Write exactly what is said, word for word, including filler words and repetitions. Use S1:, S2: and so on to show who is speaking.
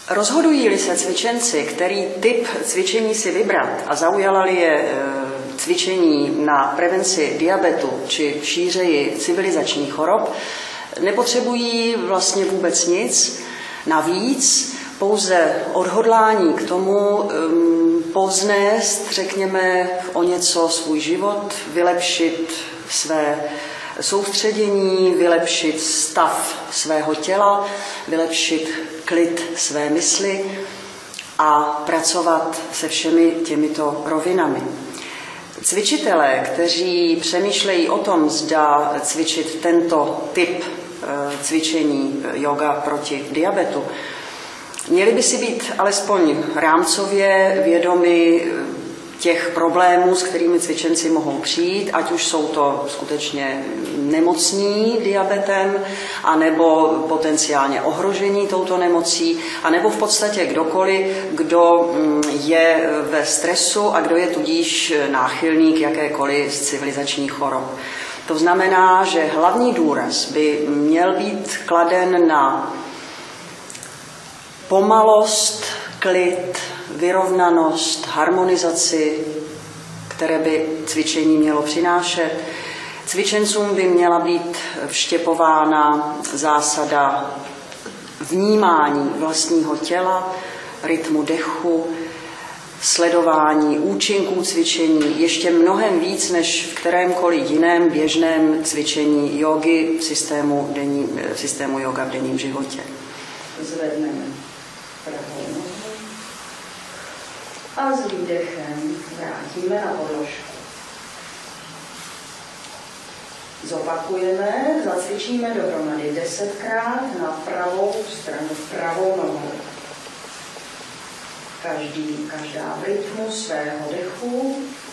S1: Rozhodují-li se cvičenci, který typ cvičení si vybrat a zaujala-li je cvičení na prevenci diabetu či šířeji civilizačních chorob, nepotřebují vlastně vůbec nic. Navíc pouze odhodlání k tomu um, povznést, řekněme, o něco svůj život, vylepšit své soustředění, vylepšit stav svého těla, vylepšit klid své mysli a pracovat se všemi těmito rovinami. Cvičitelé, kteří přemýšlejí o tom, zda cvičit tento typ cvičení yoga proti diabetu, měli by si být alespoň rámcově vědomi těch problémů, s kterými cvičenci mohou přijít, ať už jsou to skutečně nemocní diabetem, anebo potenciálně ohrožení touto nemocí, anebo v podstatě kdokoliv, kdo je ve stresu a kdo je tudíž náchylný k jakékoliv z civilizačních chorob. To znamená, že hlavní důraz by měl být kladen na pomalost, klid, vyrovnanost, harmonizaci, které by cvičení mělo přinášet. Cvičencům by měla být vštěpována zásada vnímání vlastního těla, rytmu dechu, sledování účinků cvičení, ještě mnohem víc než v kterémkoliv jiném běžném cvičení jógy v systému, denní, v systému yoga v denním životě.
S2: Zvedneme pravou nohu a s výdechem vrátíme na podložku. Zopakujeme, zacvičíme dohromady desetkrát na pravou stranu, pravou nohou. Každý, každá v rytmu svého dechu